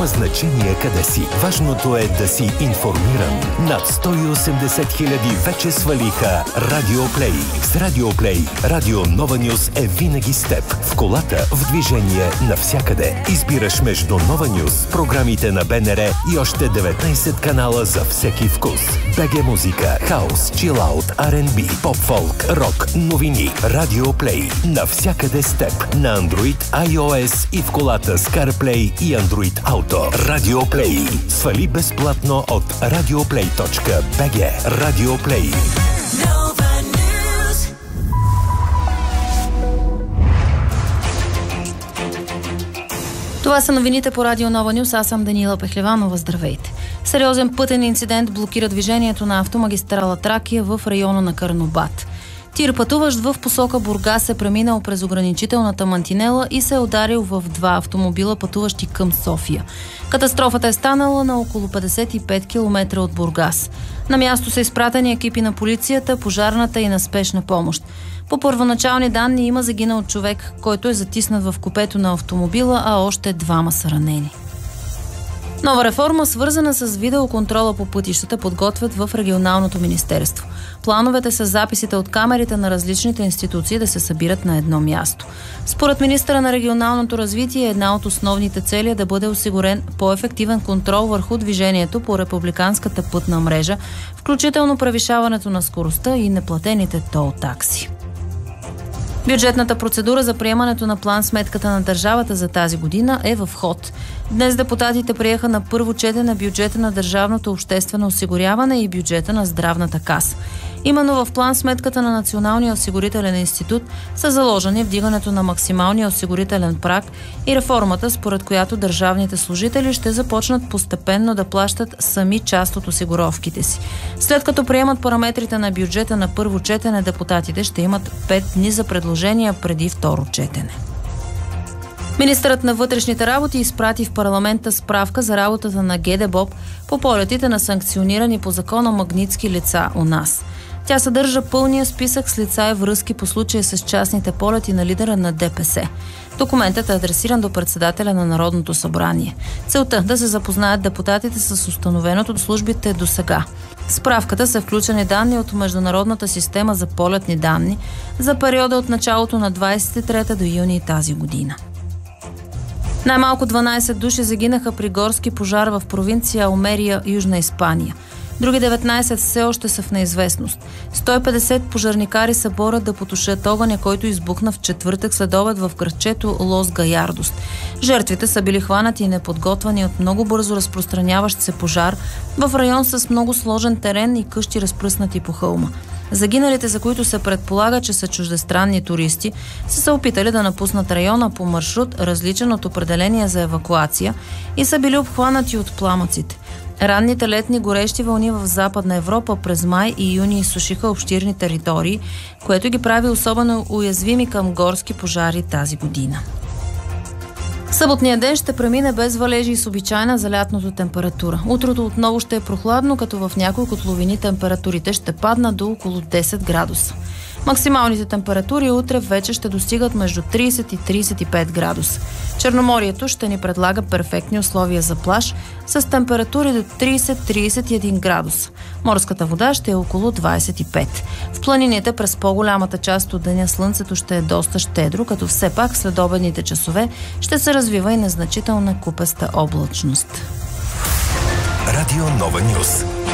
Няма значение къде си. Важното е да си информиран. Над 180 хиляди вече свалиха Радиоплей. С Радиоплей Радио Нова Нюс е винаги с теб. В колата, в движение, навсякъде. Избираш между Нова Нюс, програмите на БНР и още 19 канала за всеки вкус. БГ музика, хаус, чилаут, R&B, поп-фолк, рок, новини. Радиоплей. Навсякъде с теб. На Android, iOS и в колата с CarPlay и Android Auto. Радиоплей. Свали безплатно от radioplay.bg. Радиоплей. Това са новините по Радио Нова Нюс. Аз съм Даниела Пехлеванова. Здравейте. Сериозен пътен инцидент блокира движението на автомагистрала Тракия в района на Карнобат. Тир, пътуващ в посока Бургас, е преминал през ограничителната мантинела и се е ударил в два автомобила, пътуващи към София. Катастрофата е станала на около 55 км от Бургас. На място са изпратени екипи на полицията, пожарната и на спешна помощ. По първоначални данни има загинал човек, който е затиснат в купето на автомобила, а още двама са ранени. Нова реформа, свързана с видеоконтрола по пътищата, подготвят в Регионалното министерство. Плановете са записите от камерите на различните институции да се събират на едно място. Според министъра на регионалното развитие, една от основните цели е да бъде осигурен по-ефективен контрол върху движението по републиканската пътна мрежа, включително превишаването на скоростта и неплатените тол такси. Бюджетната процедура за приемането на план-сметката на държавата за тази година е в ход. Днес депутатите приеха на първо четене бюджета на държавното обществено осигуряване и бюджета на здравната каса. Именно в план-сметката на Националния осигурителен институт са заложени вдигането на максималния осигурителен праг и реформата, според която държавните служители ще започнат постепенно да плащат сами част от осигуровките си. След като приемат параметрите на бюджета на първо четене, депутатите ще имат 5 дни за предложения преди второ четене. Министърът на вътрешните работи изпрати в парламента справка за работата на ГДБОП по полетите на санкционирани по закона магнитски лица у нас. Тя съдържа пълния списък с лица и връзки по случая с частните полети на лидера на ДПС. Документът е адресиран до председателя на Народното събрание. Целта да се запознаят депутатите с установеното от службите до сега. В справката са включени данни от Международната система за полетни данни за периода от началото на 23 до юни тази година. Най-малко 12 души загинаха при горски пожар в провинция Алмерия, Южна Испания. Други 19 все още са в неизвестност. 150 пожарникари се борят да потушат огъня, който избухна в четвъртък следобед в градчето Лос Гаярдос. Жертвите са били хванати и неподготвени от много бързо разпространяващ се пожар в район с много сложен терен и къщи разпръснати по хълма. Загиналите, за които се предполага, че са чуждестранни туристи, са се опитали да напуснат района по маршрут, различен от определения за евакуация, и са били обхванати от пламъците. Ранните летни горещи вълни в Западна Европа през май и юни изсушиха обширни територии, което ги прави особено уязвими към горски пожари тази година. Съботният ден ще премине без валежи и с обичайна за лятното температура. Утрото отново ще е прохладно, като в някои котловини температурите ще паднат до около 10 градуса. Максималните температури утре вече ще достигат между 30 и 35 градуса. Черноморието ще ни предлага перфектни условия за плаж с температури до 30-31 градуса. Морската вода ще е около 25. В планините през по-голямата част от деня слънцето ще е доста щедро, като все пак след обедните часове ще се развива и незначителна купеста облачност. Радио Нова Нюс.